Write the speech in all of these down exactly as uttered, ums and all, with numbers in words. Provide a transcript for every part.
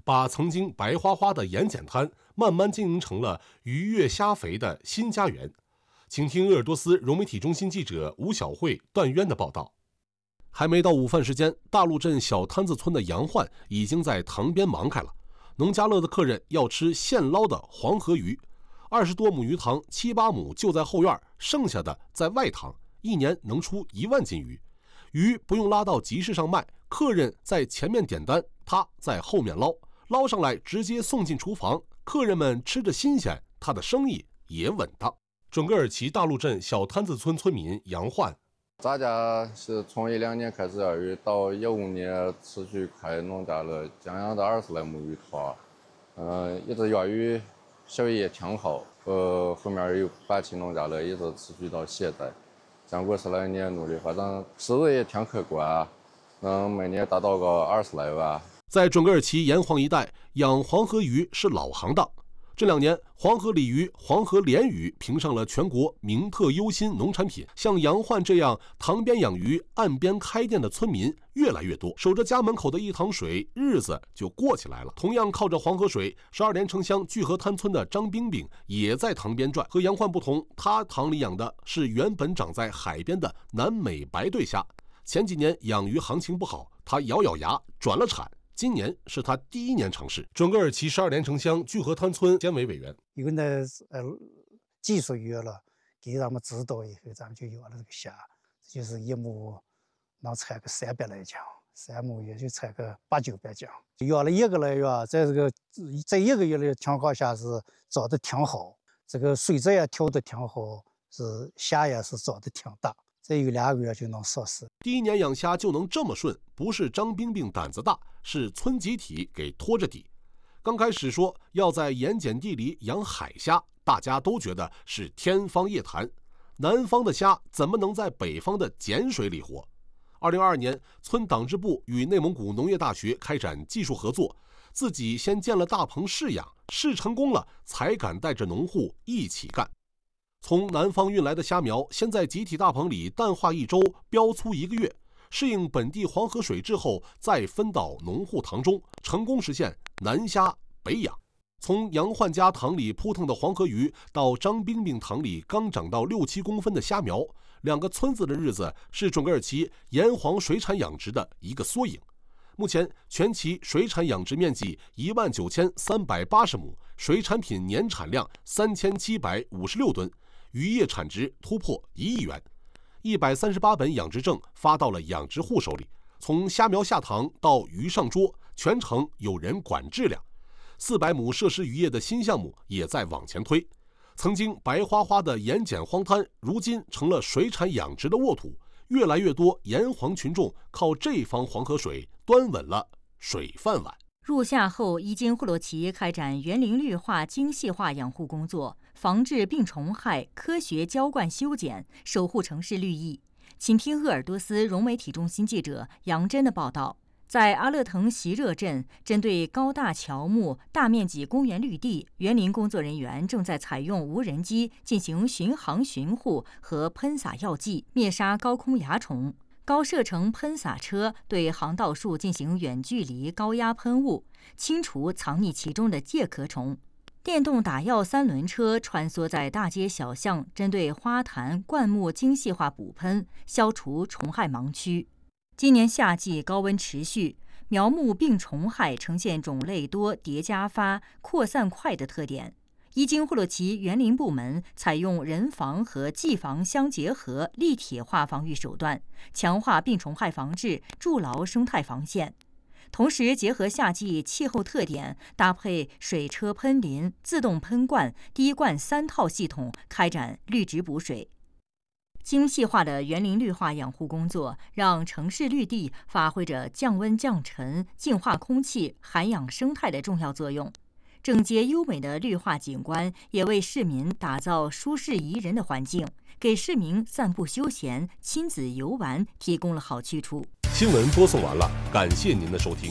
把曾经白花花的盐碱滩慢慢经营成了鱼跃虾肥的新家园。请听鄂尔多斯融媒体中心记者吴晓慧、段渊的报道。还没到午饭时间，大路镇小滩子村的杨焕已经在塘边忙开了。农家乐的客人要吃现捞的黄河鱼，二十多亩鱼塘，七八亩就在后院，剩下的在外塘，一年能出一万斤鱼。鱼不用拉到集市上卖，客人在前面点单，他在后面捞，捞上来直接送进厨房，客人们吃着新鲜，他的生意也稳当。准噶尔旗大路镇小滩子村村民杨焕， 咱家是从一两年开始养鱼，到一五年持续开农家乐，将养到二十来亩鱼塘，嗯，一直养鱼效益也挺好，呃，后面又办起农家乐，一直持续到现在。经过十来年努力，反正收入也挺可观，能每年达到个二十来万。 在准噶尔旗盐黄一带，养黄河鱼是老行当。这两年，黄河鲤鱼、黄河鲢鱼评上了全国名特优新农产品。像杨焕这样塘边养鱼、岸边开店的村民越来越多，守着家门口的一塘水，日子就过起来了。同样靠着黄河水，十二连城乡聚河滩村的张冰冰也在塘边转。和杨焕不同，他塘里养的是原本长在海边的南美白对虾。前几年养鱼行情不好，他咬咬牙转了产。今年是他第一年尝试。准噶尔旗十二连城乡聚河滩村监委委员， 有呢，呃，技术有了，给咱们指导以后，咱们就有了这个虾，就是一亩能产个三百来斤，三亩也就产个八九百斤。养了一个来月，在这个在一个月的情况下是长得挺好，这个水质也调得挺好，是虾也是长得挺大。再有两个月就能上市。 第一年养虾就能这么顺，不是张冰冰胆子大，是村集体给拖着底。刚开始说要在盐碱地里养海虾，大家都觉得是天方夜谭。南方的虾怎么能在北方的碱水里活？二零二二年，村党支部与内蒙古农业大学开展技术合作，自己先建了大棚试养，试成功了，才敢带着农户一起干。从南方运来的虾苗，先在集体大棚里淡化一周，标粗一个月，适应本地黄河水质后，再分到农户塘中，成功实现南虾北养。从杨焕家塘里扑腾的黄河鱼，到张冰冰塘里刚长到六七公分的虾苗，两个村子的日子是准噶尔旗盐黄水产养殖的一个缩影。目前，全旗水产养殖面积一万九千三百八十亩，水产品年产量三千七百五十六吨。渔业产值突破一亿元，一百三十八本养殖证发到了养殖户手里。从虾苗下塘到鱼上桌，全程有人管质量。四百亩设施渔业的新项目也在往前推。曾经白花花的盐碱荒滩，如今成了水产养殖的沃土。越来越多盐黄群众靠这方黄河水端稳了水饭碗。 入夏后，伊金霍洛旗开展园林绿化精细化养护工作，防治病虫害，科学浇灌修剪，守护城市绿意。请听鄂尔多斯融媒体中心记者杨真的报道。在阿勒腾席热镇，针对高大乔木、大面积公园绿地，园林工作人员正在采用无人机进行巡航巡护和喷洒药剂，灭杀高空蚜虫。高射程喷洒车对航道树进行远距离高压喷雾，清除藏匿其中的介壳虫。电动打药三轮车穿梭在大街小巷，针对花坛、灌木精细化补喷，消除虫害盲区。今年夏季高温持续，苗木病虫害呈现种类多、叠加发、扩散快的特点。伊金霍洛旗园林部门采用人防和技防相结合立体化防御手段，强化病虫害防治，筑牢生态防线。同时结合夏季气候特点，搭配水车喷淋、自动喷灌、滴灌三套系统，开展绿植补水。精细化的园林绿化养护工作，让城市绿地发挥着降温降尘、净化空气、涵养生态的重要作用。整洁优美的绿化景观也为市民打造舒适宜人的环境，给市民散步休闲、亲子游玩提供了好去处。 新闻播送完了，感谢您的收听。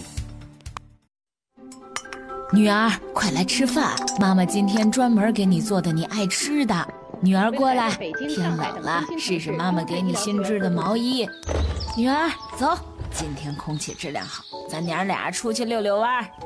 女儿，快来吃饭，妈妈今天专门给你做的你爱吃的。女儿过来，天冷了，试试妈妈给你新织的毛衣。女儿，走，今天空气质量好，咱娘俩出去溜溜弯。